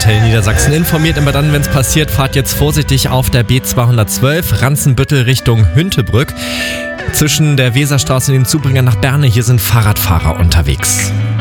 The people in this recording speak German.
Verkehrskontrollantenne Niedersachsen informiert immer dann, wenn es passiert. Fahrt jetzt vorsichtig auf der B212 Ranzenbüttel Richtung Hüntebrück. Zwischen der Weserstraße und den Zubringern nach Berne, hier sind Fahrradfahrer unterwegs.